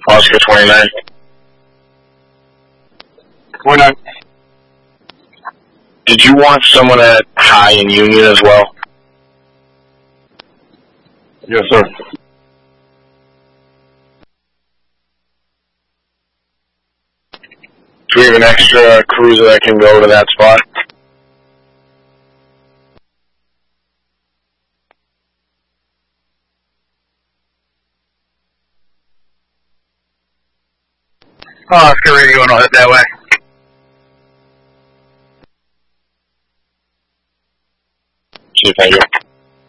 Oscar 29. 29. Did you want someone at High and Union as well? Yes, sir. Do we have an extra cruiser that can go to that spot? Oscar Radio, and I'll head that way. Chief, thank you.